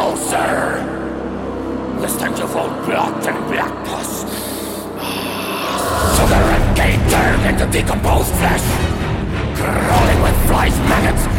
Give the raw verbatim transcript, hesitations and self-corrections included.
closer. This time to fold blood and black pus. Sugar and gate turned into decomposed flesh, crawling with flies, maggots,